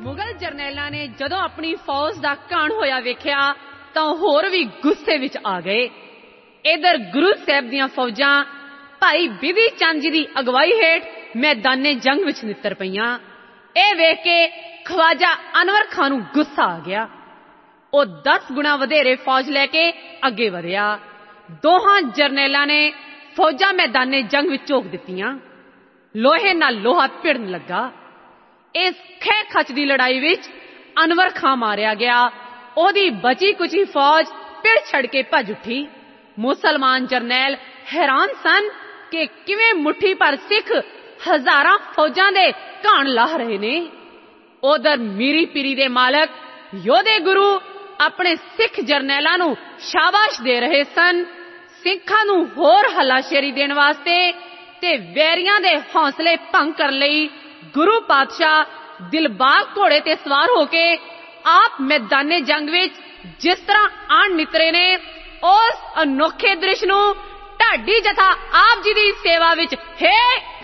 ਮੁਗਲ ਜਰਨੈਲਾਂ ਨੇ ਜਦੋਂ ਆਪਣੀ ਫੌਜ ਦਾ ਘਾਣ ਹੋਇਆ ਵੇਖਿਆ ਤਾਂ ਹੋਰ ਵੀ ਗੁੱਸੇ ਵਿੱਚ ਆ ਗਏ। ਇਧਰ ਗੁਰੂ ਸਾਹਿਬ ਦੀਆਂ ਫੌਜਾਂ ਭਾਈ ਬਿਧੀ ਚੰਦ ਜੀ ਦੀ ਅਗਵਾਈ ਹੇਠ ਮੈਦਾਨੇ ਜੰਗ ਵਿੱਚ ਨਿੱਤਰ ਪਈਆਂ। ਇਹ ਵੇਖ ਕੇ ਖਵਾਜਾ ਅਨਵਰ ਖਾਂ ਨੂੰ ਗੁੱਸਾ ਆ ਗਿਆ। ਉਹ 10 ਗੁਣਾ ਵਧੇਰੇ ਫੌਜ ਲੈ ਕੇ ਅੱਗੇ ਵਧਿਆ। ਦੋਹਾਂ ਜਰਨੈਲਾਂ ਨੇ ਫੌਜਾਂ ਮੈਦਾਨੇ ਜੰਗ ਵਿੱਚ ਝੋਕ ਦਿੱਤੀਆਂ। ਲੋਹੇ ਨਾਲ ਲੋਹਾ ਭਿੜਨ ਲੱਗਾ। ਇਸ ਖਹਿ ਖਚ ਦੀ ਲੜਾਈ ਵਿੱਚ ਅਨਵਰ ਖਾਂ ਮਾਰਿਆ ਗਿਆ। ਉਹਦੀ ਬਚੀ ਕੁਚੀ ਫੌਜ ਪਿੜ ਛੱਡ ਕੇ ਭੱਜ ਉੱਠੀ। ਮੁਸਲਮਾਨ ਜਰਨੈਲ ਹੈਰਾਨ ਸਨ ਕਿ ਕਿਵੇਂ ਮੁੱਠੀ ਭਰ ਸਿੱਖ ਹਜ਼ਾਰਾਂ ਫੌਜਾਂ ਦੇ ਘਾਣ ਲਾਹ ਰਹੇ ਨੇ। ਉਧਰ ਮੀਰੀ ਪੀਰੀ ਦੇ ਮਾਲਕ ਯੋਧੇ ਗੁਰੂ ਆਪਣੇ ਸਿੱਖ ਜਰਨੈਲਾਂ ਨੂੰ ਸ਼ਾਬਾਸ਼ ਦੇ ਰਹੇ ਸਨ। ਸਿੱਖਾਂ ਨੂੰ ਹੋਰ ਹੱਲਾਸ਼ੇਰੀ ਦੇਣ ਵਾਸਤੇ ਤੇ ਵੈਰੀਆਂ ਦੇ ਹੌਸਲੇ ਭੰਗ ਕਰਨ ਲਈ ਗੁਰੂ ਪਾਤਸ਼ਾਹ ਦਿਲਬਾਗ ਘੋੜੇ ਤੇ ਸਵਾਰ ਹੋ ਕੇ ਆਪ ਮੈਦਾਨੇ ਜੰਗ ਵਿੱਚ ਜਿਸ ਤਰ੍ਹਾਂ ਆਣ ਨਿਤਰੇ ਨੇ, ਉਸ ਅਨੋਖੇ ਦ੍ਰਿਸ਼ ਨੂੰ ਢਾਡੀ ਜਥਾ ਆਪ ਜੀ ਦੀ ਸੇਵਾ ਵਿੱਚ ਹੇ